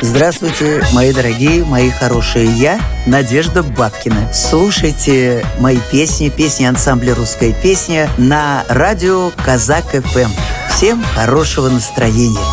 Здравствуйте, мои дорогие, мои хорошие. Я Надежда Бабкина. Слушайте мои песни ансамбля «Русская песня» на радио Казак ФМ. Всем хорошего настроения.